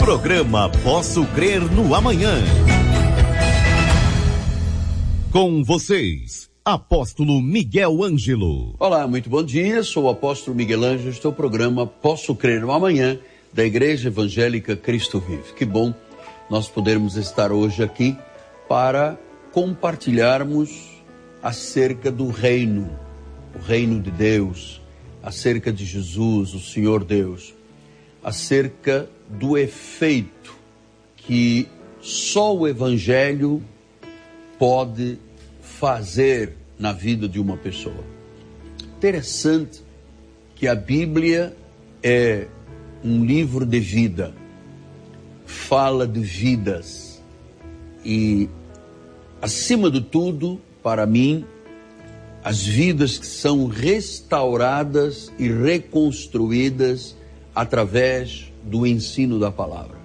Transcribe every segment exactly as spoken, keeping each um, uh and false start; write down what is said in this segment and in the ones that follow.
Programa Posso Crer no Amanhã. Com vocês, Apóstolo Miguel Ângelo. Olá, muito bom dia, sou o Apóstolo Miguel Ângelo, este é o programa Posso Crer no Amanhã, da Igreja Evangélica Cristo Vive. Que bom nós podermos estar hoje aqui para compartilharmos acerca do reino, o reino de Deus, acerca de Jesus, o Senhor Deus, acerca do efeito que só o Evangelho pode fazer na vida de uma pessoa. Interessante que a Bíblia é um livro de vida, fala de vidas e, acima de tudo, para mim, as vidas que são restauradas e reconstruídas através do ensino da palavra.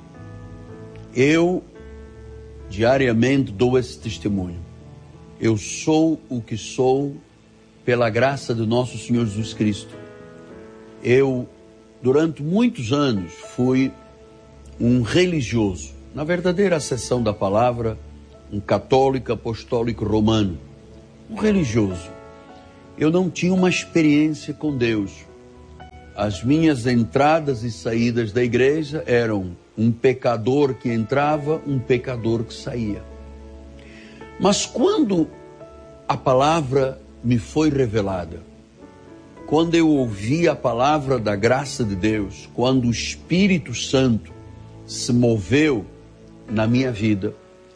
Eu, diariamente, dou esse testemunho. Eu sou o que sou pela graça do nosso Senhor Jesus Cristo. Eu, durante muitos anos, fui um religioso, na verdadeira acessão da palavra, um católico apostólico romano, um religioso. Eu não tinha uma experiência com Deus. As minhas entradas e saídas da igreja eram um pecador que entrava, um pecador que saía. Mas quando a palavra me foi revelada, quando eu ouvi a palavra da graça de Deus, quando o Espírito Santo se moveu na minha vida,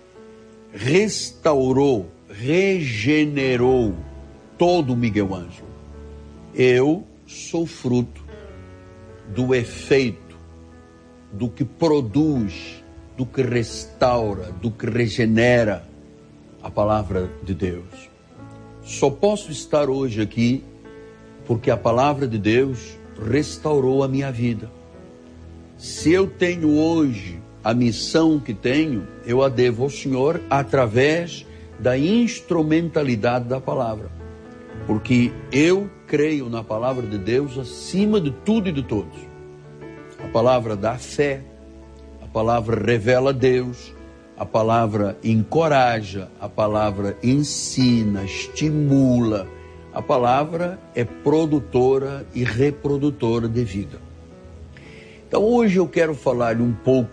restaurou, regenerou todo o Miguel Ângelo. Eu sou fruto do efeito, do que produz, do que restaura, do que regenera a palavra de Deus. Só posso estar hoje aqui porque a palavra de Deus restaurou a minha vida. Se eu tenho hoje a missão que tenho, eu a devo ao Senhor através da instrumentalidade da palavra. Porque eu creio na palavra de Deus acima de tudo e de todos. A palavra dá fé, a palavra revela Deus, a palavra encoraja, a palavra ensina, estimula. A palavra é produtora e reprodutora de vida. Então hoje eu quero falar um pouco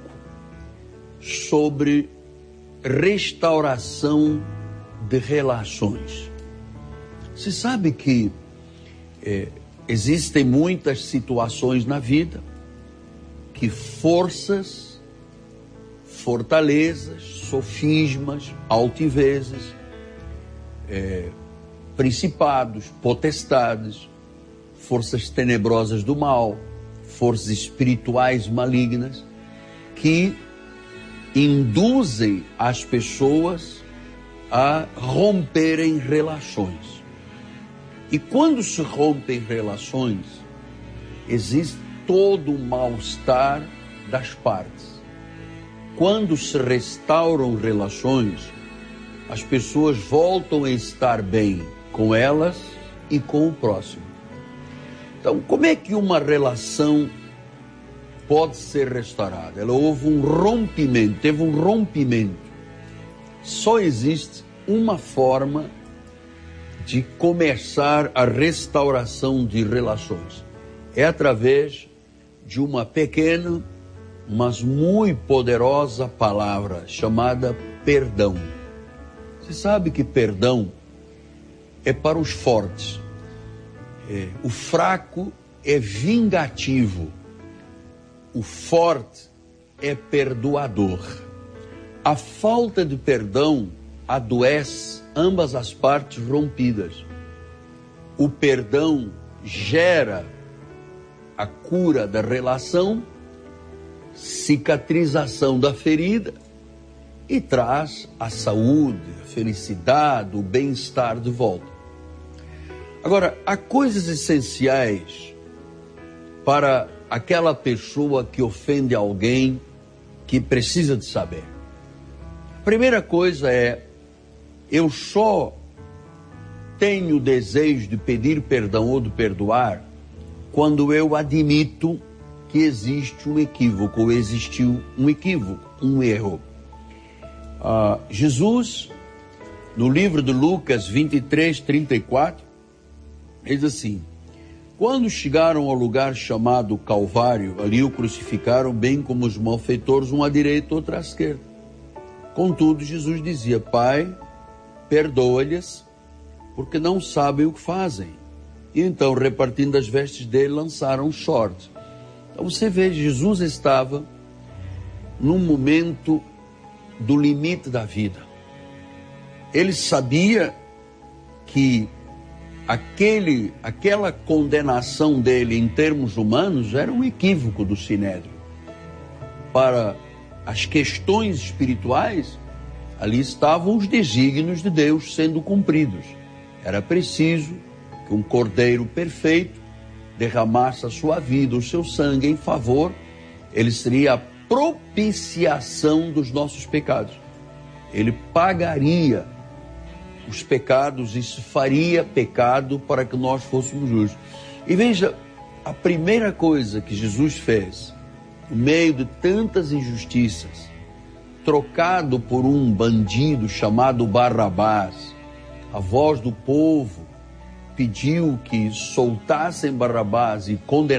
sobre restauração de relações. Você sabe que é, existem muitas situações na vida que forças, fortalezas, sofismas, altivezes, é, principados, potestades, forças tenebrosas do mal, forças espirituais malignas, que induzem as pessoas a romperem relações. E quando se rompem relações, existe todo o mal-estar das partes. Quando se restauram relações, as pessoas voltam a estar bem com elas e com o próximo. Então, como é que uma relação pode ser restaurada? Ela houve um rompimento, teve um rompimento. Só existe uma forma de começar a restauração de relações. É através de uma pequena, mas muito poderosa palavra chamada perdão. Você sabe que perdão é para os fortes. É, o fraco é vingativo. O forte é perdoador. A falta de perdão adoece ambas as partes rompidas. O perdão gera a cura da relação, cicatrização da ferida e traz a saúde, a felicidade, o bem-estar de volta. Agora, há coisas essenciais para aquela pessoa que ofende alguém que precisa de saber. A primeira coisa é, eu só tenho desejo de pedir perdão ou de perdoar quando eu admito que existe um equívoco, ou existiu um equívoco, um erro. Ah, Jesus, no livro de Lucas vinte e três, trinta e quatro, diz assim: quando chegaram ao lugar chamado Calvário, ali o crucificaram, bem como os malfeitores, um à direita, outro à esquerda. Contudo, Jesus dizia: Pai, perdoa-lhes, porque não sabem o que fazem. E então, repartindo as vestes dele, lançaram sorte. Então você vê, Jesus estava num momento do limite da vida. Ele sabia que aquele, aquela condenação dele em termos humanos era um equívoco do Sinédrio. Para as questões espirituais, ali estavam os desígnios de Deus sendo cumpridos. Era preciso que um cordeiro perfeito derramasse a sua vida, o seu sangue em favor. Ele seria a propiciação dos nossos pecados. Ele pagaria os pecados e se faria pecado para que nós fôssemos justos. E veja, a primeira coisa que Jesus fez, no meio de tantas injustiças, trocado por um bandido chamado Barrabás, a voz do povo pediu que soltassem Barrabás e condenassem